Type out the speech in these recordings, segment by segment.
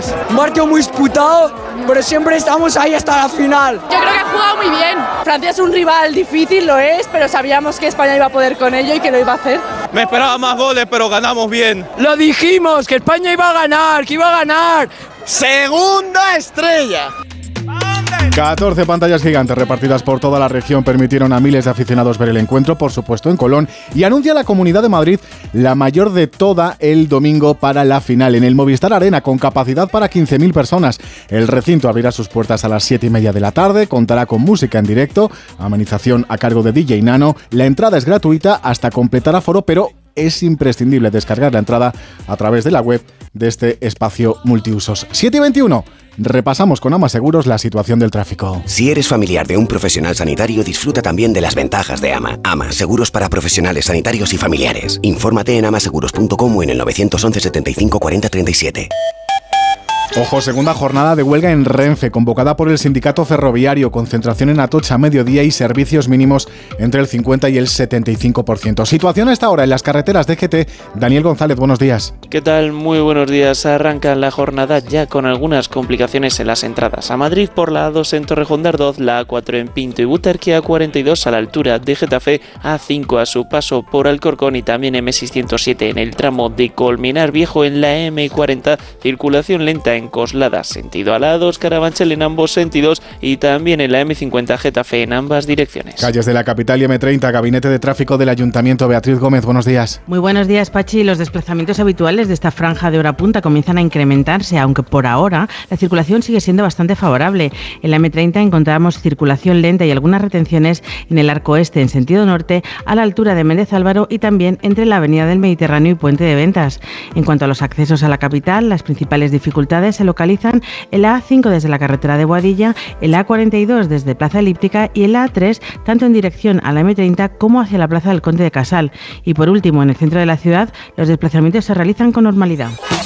partidos. Un partido muy disputado, pero siempre estamos ahí hasta la final. Yo creo que ha jugado muy bien. Francia es un rival difícil, lo es, pero sabíamos que España iba a poder con ello y que lo iba a hacer. Me esperaba más goles, pero ganamos bien. Lo dijimos, que España iba a ganar, que iba a ganar. ¡Segunda estrella! 14 pantallas gigantes repartidas por toda la región permitieron a miles de aficionados ver el encuentro, por supuesto en Colón, y anuncia la Comunidad de Madrid la mayor de toda el domingo para la final en el Movistar Arena, con capacidad para 15.000 personas. El recinto abrirá sus puertas a las 7:30 de la tarde, contará con música en directo, amenización a cargo de DJ Nano. La entrada es gratuita hasta completar aforo, pero es imprescindible descargar la entrada a través de la web de este espacio multiusos. 7:21. Repasamos con Ama Seguros la situación del tráfico. Si eres familiar de un profesional sanitario, disfruta también de las ventajas de Ama. Ama, seguros para profesionales sanitarios y familiares. Infórmate en amaseguros.com o en el 911 75 40 37. Ojo, segunda jornada de huelga en Renfe, convocada por el sindicato ferroviario, concentración en Atocha a mediodía y servicios mínimos entre el 50 y el 75%. Situación a esta hora en las carreteras de GT. Daniel González, buenos días. ¿Qué tal? Muy buenos días. Arranca la jornada ya con algunas complicaciones en las entradas a Madrid por la A2 en Torrejón de Ardoz, la A4 en Pinto y Butarque, A42 a la altura de Getafe, A5 a su paso por Alcorcón y también M607 en el tramo de Colmenar Viejo. En la M40, circulación lenta en Coslada, sentido a la A2, Carabanchel en ambos sentidos y también en la M50 Getafe en ambas direcciones. Calles de la capital y M30, Gabinete de Tráfico del Ayuntamiento. Beatriz Gómez, buenos días. Muy buenos días, Pachi. Los desplazamientos habituales de esta franja de hora punta comienzan a incrementarse, aunque por ahora la circulación sigue siendo bastante favorable. En la M30 encontramos circulación lenta y algunas retenciones en el arco este en sentido norte a la altura de Méndez Álvaro y también entre la Avenida del Mediterráneo y Puente de Ventas. En cuanto a los accesos a la capital, las principales dificultades se localizan en la A5 desde la carretera de Boadilla, en la A42 desde Plaza Elíptica y en la A3 tanto en dirección a la M30 como hacia la Plaza del Conde de Casal. Y por último, en el centro de la ciudad, los desplazamientos se realizan con normalidad.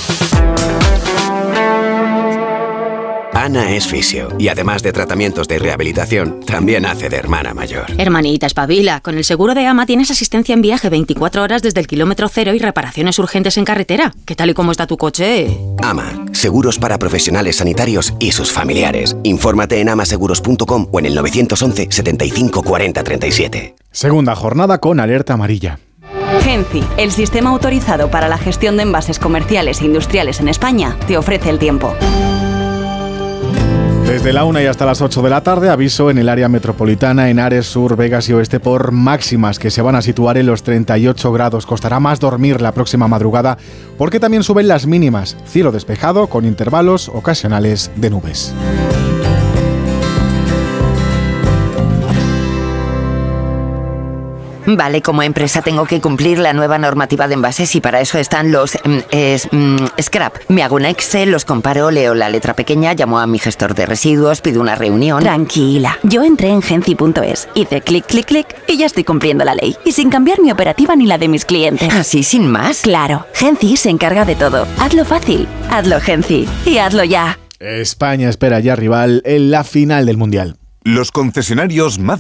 Ana es fisio y además de tratamientos de rehabilitación, también hace de hermana mayor. Hermanita, espabila. Con el seguro de Ama tienes asistencia en viaje 24 horas desde el kilómetro cero y reparaciones urgentes en carretera. ¿Qué tal y cómo está tu coche? Ama, seguros para profesionales sanitarios y sus familiares. Infórmate en amaseguros.com o en el 911 75 40 37. Segunda jornada con alerta amarilla. Genci, el sistema autorizado para la gestión de envases comerciales e industriales en España, te ofrece el tiempo. Desde la 1 y hasta las 8 de la tarde, aviso en el área metropolitana, en Ares, Sur, Vegas y Oeste por máximas que se van a situar en los 38 grados. Costará más dormir la próxima madrugada porque también suben las mínimas. Cielo despejado con intervalos ocasionales de nubes. Vale, como empresa tengo que cumplir la nueva normativa de envases y para eso están los scrap. Me hago un Excel, los comparo, leo la letra pequeña, llamo a mi gestor de residuos, pido una reunión. Tranquila, yo entré en Genci.es, hice clic, clic, clic y ya estoy cumpliendo la ley. Y sin cambiar mi operativa ni la de mis clientes. ¿Así sin más? Claro, Genci se encarga de todo. Hazlo fácil, hazlo Genci y hazlo ya. España espera ya rival en la final del Mundial. Los concesionarios